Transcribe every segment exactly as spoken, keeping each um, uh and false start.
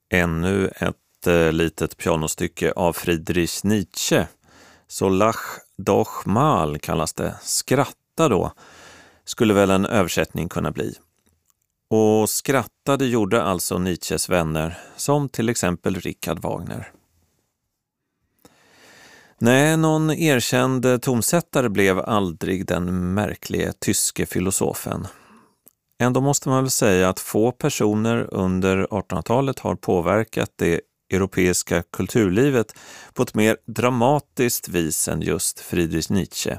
Ännu ett eh, litet pianostycke av Friedrich Nietzsche. Så lach doch mal kallas det. Skratta då, skulle väl en översättning kunna bli. Och skrattade gjorde alltså Nietzsches vänner, som till exempel Richard Wagner. Nej, någon erkänd tonsättare blev aldrig den märkliga tyske filosofen. Ändå måste man väl säga att få personer under artonhundratalet har påverkat det europeiska kulturlivet på ett mer dramatiskt vis än just Friedrich Nietzsche.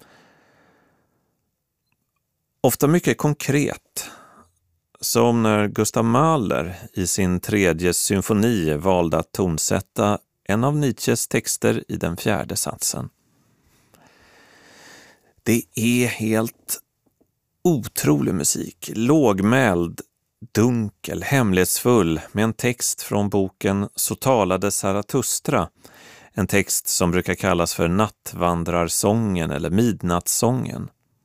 Ofta mycket konkret, som när Gustav Mahler i sin tredje symfoni valde att tonsätta en av Nietzsches texter i den fjärde satsen. Det är helt otrolig musik, lågmäld, dunkel, hemlighetsfull, med en text från boken Så talade Zarathustra, en text som brukar kallas för nattvandrarsången eller midnattssången.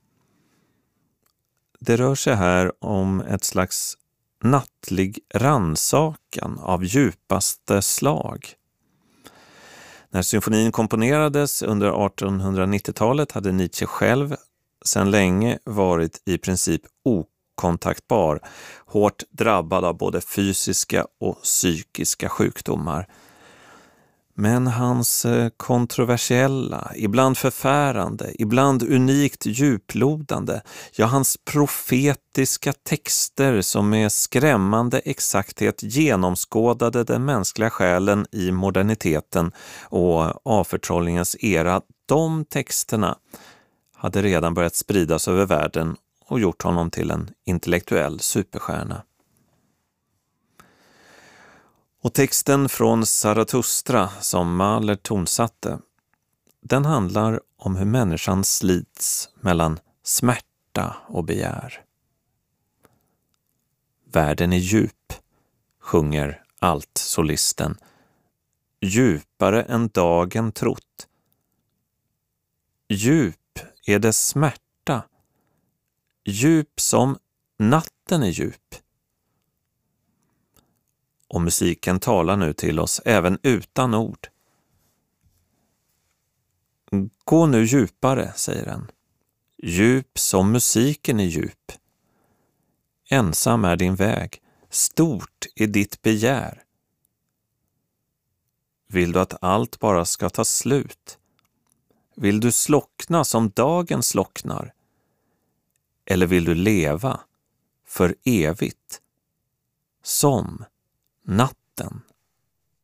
Det rör sig här om ett slags nattlig rannsakan av djupaste slag. När symfonin komponerades under artonhundranittiotalet hade Nietzsche själv sedan länge varit i princip okontaktbar, hårt drabbad av både fysiska och psykiska sjukdomar. Men hans kontroversiella, ibland förfärande, ibland unikt djuplodande, ja hans profetiska texter som med skrämmande exakthet genomskådade den mänskliga själen i moderniteten och avförtrollningens era, de texterna hade redan börjat spridas över världen och gjort honom till en intellektuell superstjärna. Och texten från Zarathustra som Mahler tonsatte, den handlar om hur människan slits mellan smärta och begär. Världen är djup, sjunger alt-solisten, djupare än dagen trott. Djup är dess smärta, djup som natten är djup. Och musiken talar nu till oss även utan ord. Gå nu djupare, säger den. Djup som musiken är djup. Ensam är din väg, stort är ditt begär. Vill du att allt bara ska ta slut? Vill du slockna som dagen slocknar? Eller vill du leva för evigt som natten